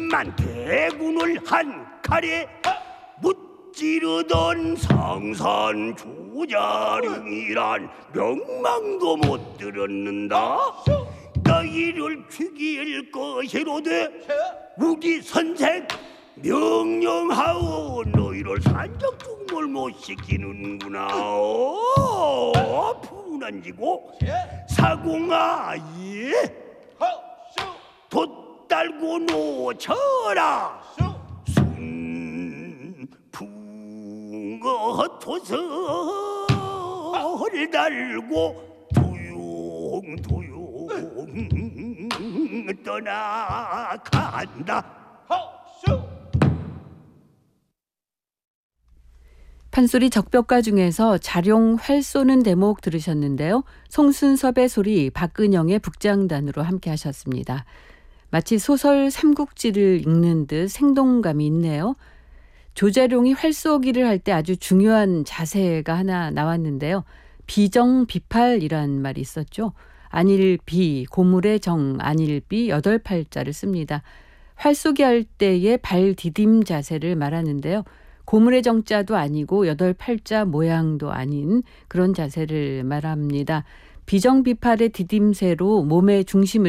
천만 대군을 한 칼에 무찌르던 상산조자룡이란 명망도 못 들었는다. 너희를 죽일 것이로되 우리 선생 명령하오. 너희를 산적중몰 못 시키는구나. 분한지고 사공아, 돛달고 놓쳐라. 순풍어 토서를 달고 도용도용 떠나간다. 판소리 적벽가 중에서 자룡 활 쏘는 대목 들으셨는데요. 송순섭의 소리, 박근영의 북장단으로 함께 하셨습니다. 마치 소설 삼국지를 읽는 듯 생동감이 있네요. 조자룡이 활 쏘기를 할 때 아주 중요한 자세가 하나 나왔는데요. 비정비팔이란 말이 있었죠. 안일비, 고물의 정, 안일비 8팔자를 씁니다. 활 쏘기 할 때의 발 디딤 자세를 말하는데요. 고물의 정자도 아니고 8팔자 모양도 아닌 그런 자세를 말합니다. 비정비팔의 디딤새로 몸의 중심을